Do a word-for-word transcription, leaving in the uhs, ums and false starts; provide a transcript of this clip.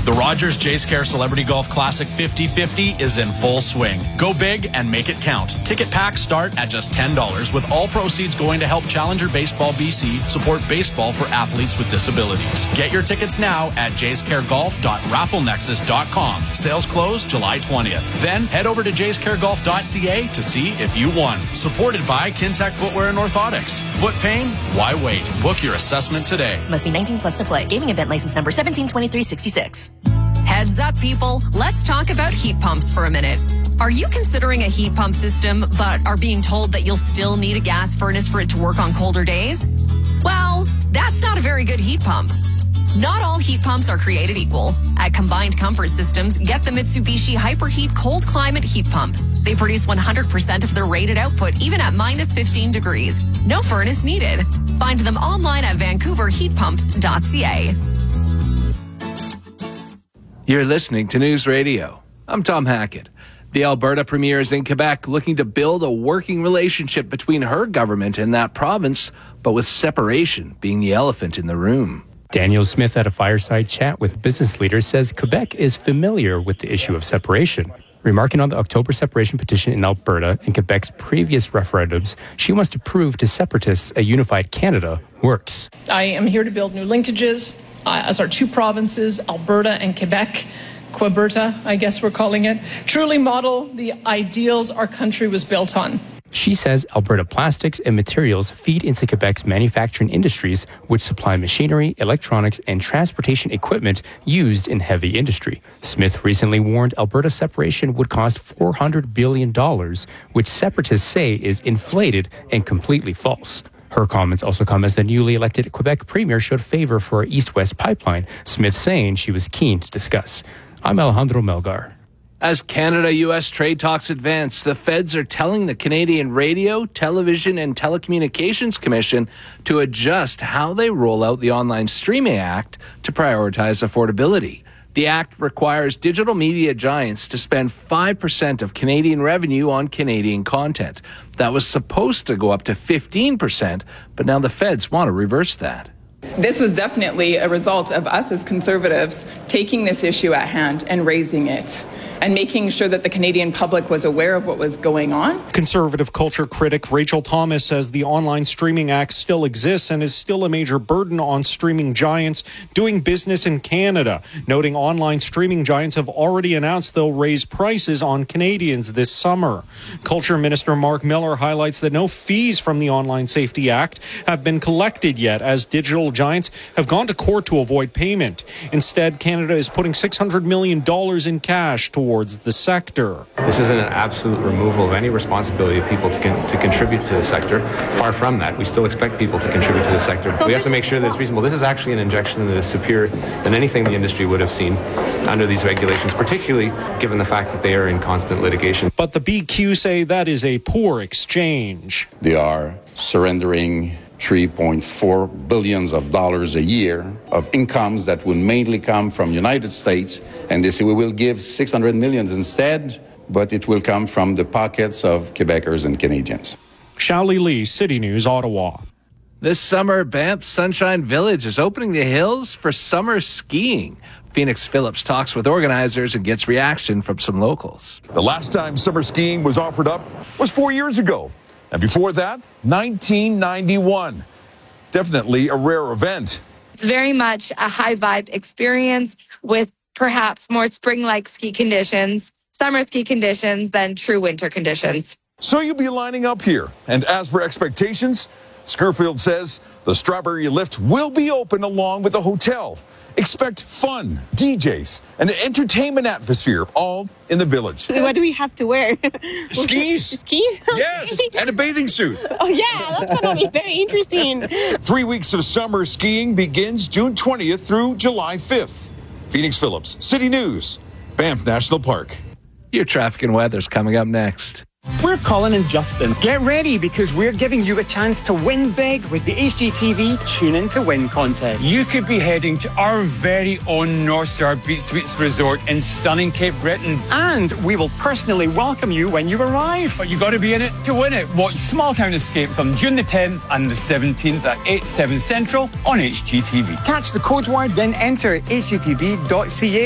The Rogers Jace Care Celebrity Golf Classic fifty fifty is in full swing. Go big and make it count. Ticket packs start at just ten dollars, with all proceeds going to help Challenger Baseball B C support baseball for athletes with disabilities. Get your tickets now at jace care golf dot raffle nexus dot com. Sales close July twentieth. Then head over to jace care golf dot c a to see if you won. Supported by Kintec Footwear and Orthotics. Foot pain? Why wait? Book your assessment today. Must be nineteen plus to play. Gaming event license number seventeen twenty-three sixty-six. Heads up, people. Let's talk about heat pumps for a minute. Are you considering a heat pump system, but are being told that you'll still need a gas furnace for it to work on colder days? Well, that's not a very good heat pump. Not all heat pumps are created equal. At Combined Comfort Systems, get the Mitsubishi Hyperheat Cold Climate Heat Pump. They produce one hundred percent of their rated output, even at minus fifteen degrees. No furnace needed. Find them online at vancouver heat pumps dot c a. You're listening to News Radio. I'm Tom Hackett. The Alberta Premier is in Quebec looking to build a working relationship between her government and that province, but with separation being the elephant in the room. Daniel Smith at a fireside chat with business leaders says Quebec is familiar with the issue of separation. Remarking on the October separation petition in Alberta and Quebec's previous referendums, she wants to prove to separatists a unified Canada works. I am here to build new linkages uh, as our two provinces, Alberta and Quebec, Queberta, I guess we're calling it, truly model the ideals our country was built on. She says Alberta plastics and materials feed into Quebec's manufacturing industries, which supply machinery, electronics, and transportation equipment used in heavy industry. Smith recently warned Alberta separation would cost four hundred billion dollars, which separatists say is inflated and completely false. Her comments also come as the newly elected Quebec Premier showed favor for an east-west pipeline, Smith saying she was keen to discuss. I'm Alejandro Melgar. As Canada-U S trade talks advance, the feds are telling the Canadian Radio, Television and Telecommunications Commission to adjust how they roll out the Online Streaming Act to prioritize affordability. The act requires digital media giants to spend five percent of Canadian revenue on Canadian content. That was supposed to go up to fifteen percent, but now the feds want to reverse that. This was definitely a result of us as Conservatives taking this issue at hand and raising it and making sure that the Canadian public was aware of what was going on. Conservative culture critic Rachel Thomas says the Online Streaming Act still exists and is still a major burden on streaming giants doing business in Canada, noting online streaming giants have already announced they'll raise prices on Canadians this summer. Culture Minister Mark Miller highlights that no fees from the Online Safety Act have been collected yet, as digital giants have gone to court to avoid payment. Instead, Canada is putting six hundred million dollars in cash towards the sector. This isn't an absolute removal of any responsibility of people to, con- to contribute to the sector. Far from that. We still expect people to contribute to the sector. We have to make sure that it's reasonable. This is actually an injection that is superior than anything the industry would have seen under these regulations, particularly given the fact that they are in constant litigation. But the B Q say that is a poor exchange. They are surrendering three point four billions of dollars a year of incomes that would mainly come from United States, and they say we will give six hundred millions instead, but it will come from the pockets of Quebecers and Canadians. Shaoli Lee, City News, Ottawa. This summer, Banff's Sunshine Village is opening the hills for summer skiing. Phoenix Phillips talks with organizers and gets reaction from some locals. The last time summer skiing was offered up was four years ago. And before that, nineteen ninety-one. Definitely a rare event. It's very much a high vibe experience with perhaps more spring-like ski conditions, summer ski conditions than true winter conditions. So you'll be lining up here. And as for expectations, Scurfield says the Strawberry Lift will be open along with the hotel. Expect fun, D Js, and an entertainment atmosphere, all in the village. What do we have to wear? Skis. Skis? Yes, and a bathing suit. Oh, yeah, that's going to be very interesting. Three weeks of summer skiing begins June twentieth through July fifth. Phoenix Phillips, City News, Banff National Park. Your traffic and weather's coming up next. We're Colin and Justin. Get ready, because we're giving you a chance to win big with the H G T V Tune In to Win contest. You could be heading to our very own North Star Beach Suites Resort in stunning Cape Breton. And we will personally welcome you when you arrive. But you got to be in it to win it. Watch Small Town Escapes on June the tenth and the seventeenth at eight, seven Central on H G T V. Catch the code word, then enter H G T V dot C A.